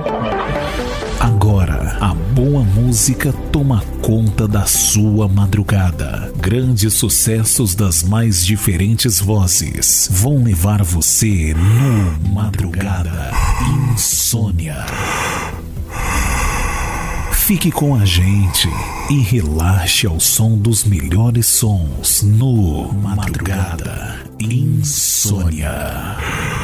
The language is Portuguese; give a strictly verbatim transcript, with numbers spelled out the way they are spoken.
Agora, a boa música toma conta da sua madrugada. Grandes sucessos das mais diferentes vozes vão levar você no Madrugada Insônia. Fique com a gente e relaxe ao som dos melhores sons no Madrugada Insônia.